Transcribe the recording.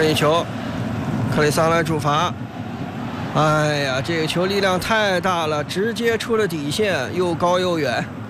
任意球，克里桑来主罚。哎呀，这个球力量太大了，直接出了底线，又高又远。